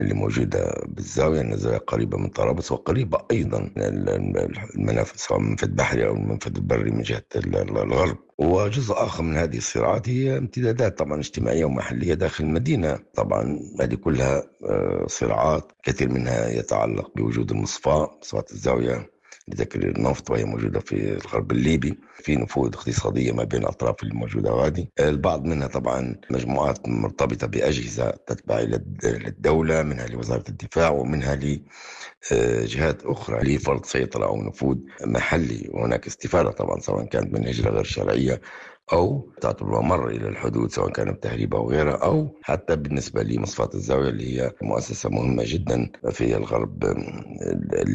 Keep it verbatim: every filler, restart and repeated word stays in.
اللي موجودة بالزاوية، أن الزاوية قريبة من طرابلس وقريبة أيضا من المنافذ سواء المنفذ البحري أو المنفذ البري من جهة الغرب. وجزء آخر من هذه الصراعات هي امتدادات طبعا اجتماعية ومحلية داخل المدينة. طبعا هذه كلها آه، صراعات كثير منها يتعلق بوجود المصفاة، مصفاة الزاوية لذكر النفط، وهي موجودة في الغرب الليبي، في نفوذ اقتصادية ما بين الأطراف الموجودة هذه. البعض منها طبعا مجموعات مرتبطة بأجهزة تتبع للدولة، منها لوزارة الدفاع ومنها لجهات أخرى لفرض سيطرة أو نفوذ محلي. وهناك استفادة طبعا سواء كانت من هجرة غير شرعية أو تعتبر ممر إلى الحدود سواء كان بتهريب أو غيرها، أو حتى بالنسبة لمصفاة الزاوية اللي هي مؤسسة مهمة جدا في الغرب